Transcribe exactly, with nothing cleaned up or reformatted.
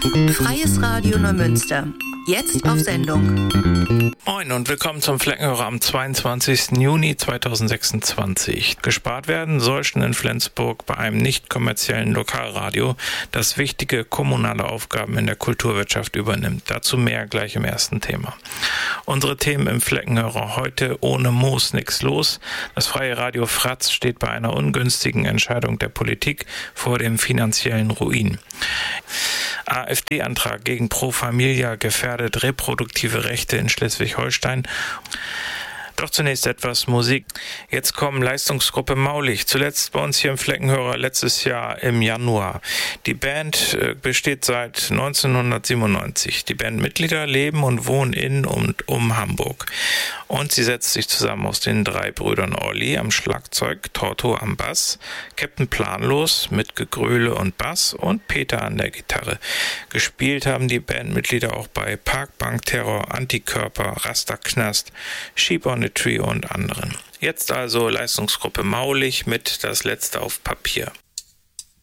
Freies Radio Neumünster. Jetzt auf Sendung. Moin und willkommen zum Fleckenhörer am zweiundzwanzigsten Juni zweitausendsechsundzwanzig. Gespart werden soll schon in Flensburg bei einem nicht kommerziellen Lokalradio, das wichtige kommunale Aufgaben in der Kulturwirtschaft übernimmt. Dazu mehr gleich im ersten Thema. Unsere Themen im Fleckenhörer heute: ohne Moos nix los. Das freie Radio Fratz steht bei einer ungünstigen Entscheidung der Politik vor dem finanziellen Ruin. AfD-Antrag gegen Pro Familia gefährdet reproduktive Rechte in Schleswig-Holstein. Doch zunächst etwas Musik. Jetzt kommen Leistungsgruppe Maulich. Zuletzt bei uns hier im Fleckenhörer letztes Jahr im Januar. Die Band äh, besteht seit neunzehnhundertsiebenundneunzig. Die Bandmitglieder leben und wohnen in und um Hamburg. Und sie setzt sich zusammen aus den drei Brüdern Olli am Schlagzeug, Torto am Bass, Captain Planlos mit Gegröle und Bass und Peter an der Gitarre. Gespielt haben die Bandmitglieder auch bei Parkbank Terror, Antikörper, Rasterknast, Sheep on the Tree und anderen. Jetzt also Leistungsgruppe Maulich mit Das Letzte auf Papier.